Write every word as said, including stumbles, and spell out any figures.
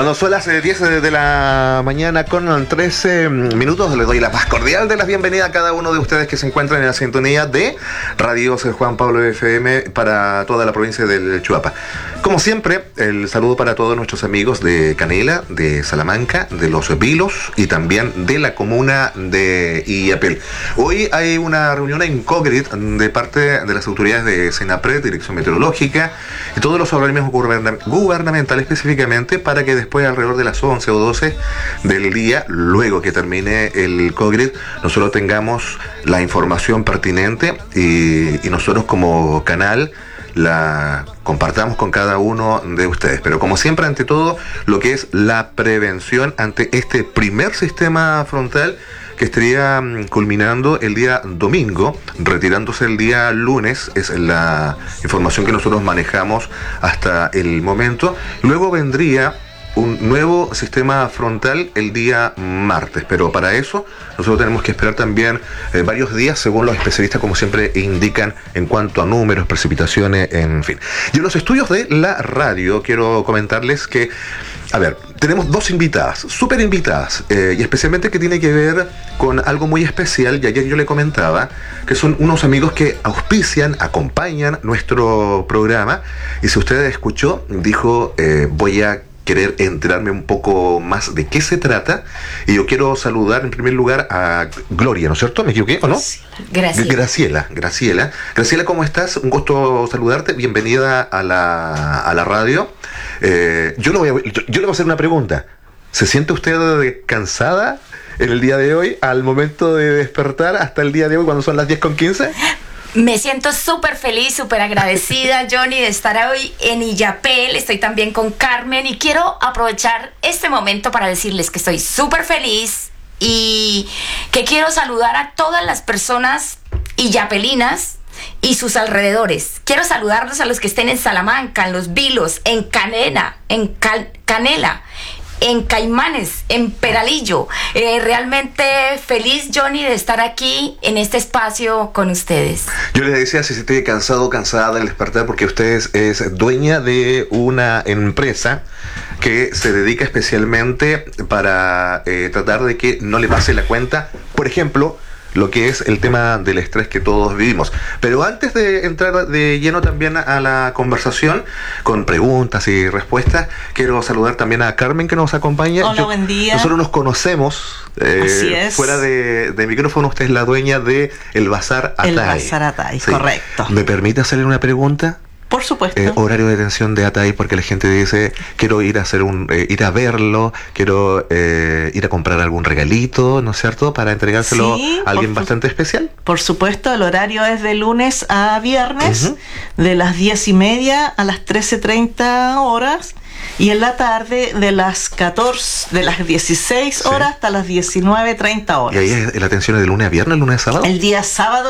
Cuando son las diez de la mañana con trece minutos, les doy la más cordial de las bienvenidas a cada uno de ustedes que se encuentran en la sintonía de Radio Juan Pablo F M para toda la provincia del Chuapa. Como siempre, el saludo para todos nuestros amigos de Canela, de Salamanca, de Los Vilos y también de la comuna de Illapel. Hoy hay una reunión en Cogrit de parte de las autoridades de Senapred, Dirección Meteorológica y todos los organismos gubernamentales específicamente para que después alrededor de las once o doce del día, luego que termine el Cogrit, nosotros tengamos la información pertinente y, y nosotros como canal la compartamos con cada uno de ustedes. Pero como siempre, ante todo, lo que es la prevención ante este primer sistema frontal que estaría culminando el día domingo, retirándose el día lunes, es la información que nosotros manejamos hasta el momento. Luego vendría un nuevo sistema frontal el día martes, pero para eso nosotros tenemos que esperar también eh, varios días según los especialistas, como siempre indican, en cuanto a números, precipitaciones, en fin. Y en los estudios de la radio quiero comentarles que, a ver, tenemos dos invitadas, súper invitadas, eh, y especialmente que tiene que ver con algo muy especial, y ayer yo le comentaba que son unos amigos que auspician, acompañan nuestro programa, y si usted escuchó, dijo, eh, voy a querer enterarme un poco más de qué se trata, y yo quiero saludar en primer lugar a Gloria, ¿no es cierto? ¿Me equivoqué o no? Graciela. Graciela, Graciela. Graciela, ¿cómo estás? Un gusto saludarte, bienvenida a la, a la radio. Eh, yo, le voy a, yo, yo le voy a hacer una pregunta. ¿Se siente usted cansada en el día de hoy, al momento de despertar hasta el día de hoy, cuando son las diez con quince? Me siento súper feliz, súper agradecida, Johnny, de estar hoy en Illapel. Estoy también con Carmen y quiero aprovechar este momento para decirles que estoy súper feliz y que quiero saludar a todas las personas illapelinas y sus alrededores. Quiero saludarlos a los que estén en Salamanca, en Los Vilos, en Canela, en Cal- Canela, en Caimanes, en Peralillo. Eh, realmente feliz, Johnny, de estar aquí en este espacio con ustedes. Yo les decía si se esté cansado o cansada del despertar, porque usted es dueña de una empresa que se dedica especialmente para eh, tratar de que no le pase la cuenta, por ejemplo, lo que es el tema del estrés que todos vivimos. Pero antes de entrar de lleno también a la conversación, con preguntas y respuestas, quiero saludar también a Carmen, que nos acompaña. Hola, Yo, buen día. Nosotros nos conocemos. Eh, Así es. Fuera de, de micrófono, usted es la dueña de El Bazar Atay. El Bazar Atay, sí. Correcto. ¿Me permite hacerle una pregunta? Por supuesto. Eh, horario de atención de Atay, porque la gente dice, quiero ir a hacer un, eh, ir a verlo, quiero eh, ir a comprar algún regalito, ¿no es cierto?, para entregárselo sí, a alguien por, bastante especial. Por supuesto, el horario es de lunes a viernes, uh-huh. de las diez y media a las trece treinta horas, y en la tarde de las catorce, de las dieciséis horas sí. hasta las diecinueve treinta horas. ¿Y ahí la atención es de lunes a viernes, lunes a sábado? El día sábado